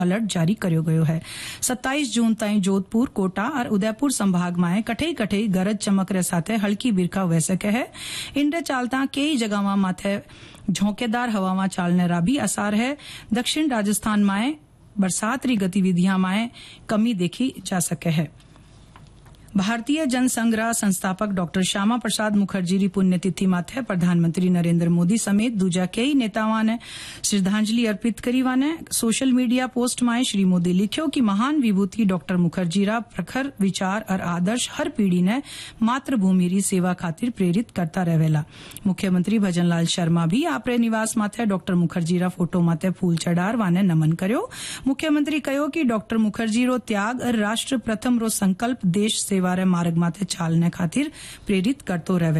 Alert जारी कर्यो गयो है। 27 जून ताईं जोधपुर, कोटा और उदयपुर संभाग में कठई कठई गरज चमक रे साथे हल्की बिरखा हुए सके है। इंडे चालता कई जगह माथे झोंकेदार हवा में चालने रा भी असर है। दक्षिण राजस्थान में बरसात री गतिविधियां में कमी देखी जा सके है। भारतीय जनसंग्रह संस्थापक डॉक्टर श्यामा प्रसाद मुखर्जी री पुण्यतिथि माथे प्रधानमंत्री नरेंद्र मोदी समेत दूजा कई नेताओं ने श्रद्धांजलि अर्पित करी। वाने सोशल मीडिया पोस्ट में श्री मोदी लिख्यो कि महान विभूति डॉक्टर मुखर्जी रा प्रखर विचार और आदर्श हर पीढ़ी ने मातृभूमि री सेवा खातिर प्रेरित करता रहेला। मुख्यमंत्री भजनलाल शर्मा भी आपरे निवास माथे डॉक्टर मुखर्जी रा फोटो माथे फूल चढ़ार वाने नमन कर्यो। मुख्यमंत्री कहो कि डॉक्टर मुखर्जी रो त्याग और राष्ट्र प्रथम रो संकल्प देश सेवा रे मार्ग माथे चालने खातिर प्रेरित करतो रहे।